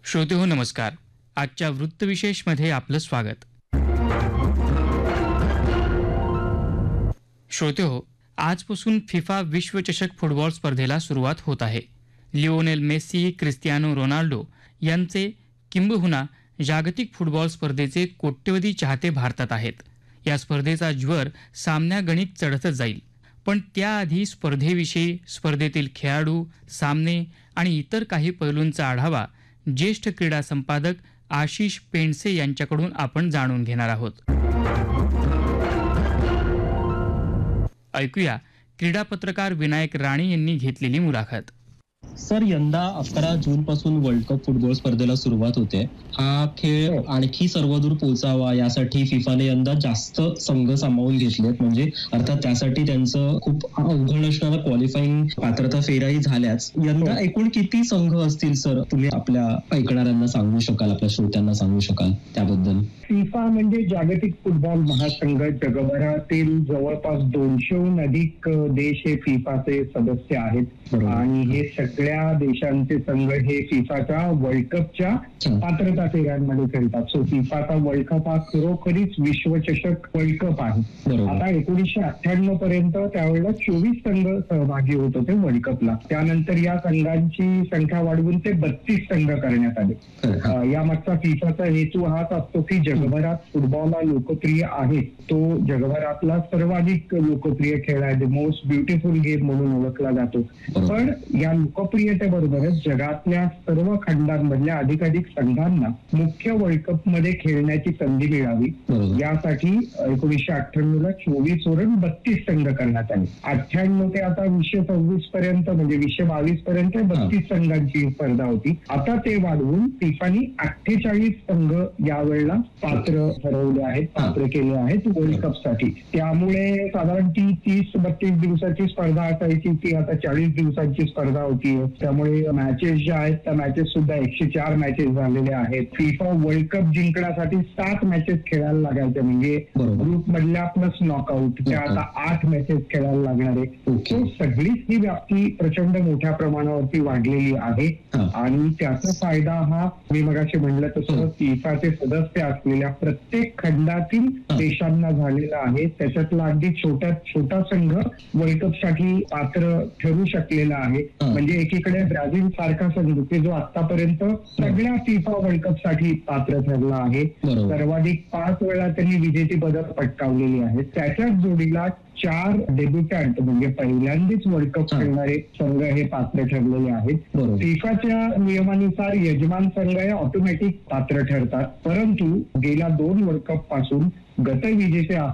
श्रोतेहो नमस्कार. आजच्या वृत्तविशेषमध्ये आपलं स्वागत. श्रोतेहो, आजपासून फिफा विश्वचषक फुटबॉल स्पर्धेला सुरुवात होत आहे. लिओनेल मेस्सी, क्रिस्टियानो रोनाल्डो यांचे किंबहुना जागतिक फुटबॉल स्पर्धेचे कोट्यवधी चाहते भारतात आहेत. या स्पर्धेचा ज्वर सामन्यागणिक चढतच जाईल. पण त्याआधी स्पर्धेविषयी, स्पर्धेतील खेळाडू, सामने आणि इतर काही पैलूंचा आढावा ज्येष्ठ क्रीडा संपादक आशिष पेंडसे यांच्याकडून आपण जाणून घेणार आहोत. ऐकूया क्रीडा पत्रकार विनायक राणे यांनी घेतलेली मुलाखत. सर, यंदा 11 जून पासून वर्ल्ड कप फुटबॉल स्पर्धेला सुरुवात होते. हा खेळ आणखी सर्वदूर पोहोचावा यासाठी फिफाने यंदा जास्त संघ सामावून घेतलेत. म्हणजे अर्थात त्यासाठी त्यांचं खूप अवघड असणारा क्वालिफाईंग पात्रता फेऱ्याही झाल्याच. यंदा एकूण किती संघ असतील सर? तुम्ही आपल्या ऐकणाऱ्यांना सांगू शकाल, आपल्या श्रोत्यांना सांगू शकाल त्याबद्दल? फिफा म्हणजे जागतिक फुटबॉल महासंघ. जगभरातील जवळपास 200हून अधिक देश हे फिफाचे सदस्य आहेत आणि हे सगळ्या देशांचे संघ हे फिफाच्या वर्ल्ड कपच्या पात्रता फेऱ्यांमध्ये खेळतात. सो फिफाचा वर्ल्ड कप हा खरोखरीच विश्वचषक वर्ल्ड कप आहे. आता 1998 पर्यंत त्यावेळेला 24 संघ सहभागी होत होते वर्ल्ड कपला. त्यानंतर या संघांची संख्या वाढवून ते 32 संघ करण्यात आले. यामागचा फिफाचा हेतू हाच असतो की जगभरात फुटबॉल हा लोकप्रिय आहे, तो जगभरातला सर्वाधिक लोकप्रिय खेळ आहे, द मोस्ट ब्युटिफुल गेम म्हणून ओळखला जातो. पण या लोकप्रियतेबरोबरच जगातल्या सर्व खंडांमधल्या अधिकाधिक संघांना मुख्य वर्ल्ड कप मध्ये खेळण्याची संधी मिळावी यासाठी 1998 ला 24 वरून 32 संघ करण्यात आले. 98 ते आता 2026 पर्यंत म्हणजे 2022 पर्यंत 32 संघांची स्पर्धा होती. आता ते वाढवून फिफाने 48 संघ यावेळेला पात्र ठरवले आहेत, पात्र केले आहेत वर्ल्ड कप साठी. त्यामुळे साधारण ती 30-32 दिवसाची स्पर्धा असायची ती आता 40 दिवसांची स्पर्धा होती. त्यामुळे मॅचेस ज्या आहेत त्या मॅचेस सुद्धा 104 मॅचेस झालेल्या आहेत. फिफा वर्ल्ड कप जिंकण्यासाठी 7 मॅचेस खेळायला लागायच्या, म्हणजे ग्रुप मधल्या प्लस नॉकआउट त्या आता 8 मॅचेस खेळायला लागणार आहे. सगळीच ही व्याप्ती प्रचंड मोठ्या प्रमाणावरती वाढलेली आहे आणि त्याचा फायदा हा मी मगाशी म्हणलं तसं फिफाचे सदस्य असलेल्या प्रत्येक खंडातील देशांना झालेला आहे. त्याच्यातला अगदी छोटा संघ वर्ल्ड कप साठी पात्र ठरू शकलेला आहे. म्हणजे एकीकडे ब्राझील सारखा संघ की जो आतापर्यंत सगळ्या फिफा वर्ल्ड कप साठी पात्र ठरला आहे, सर्वाधिक 5 वेळा त्यांनी विजेतेपद पटकावलेली आहेत. त्याच्याच जोडीला 4 डेब्युटंट म्हणजे पहिल्यांदाच वर्ल्ड कप खेळणारे संघ हे पात्र ठरलेले आहेत. फिफाच्या नियमानुसार यजमान संघ हे ऑटोमॅटिक पात्र ठरतात, परंतु गेल्या 2 वर्ल्ड कप पासून गतविजेते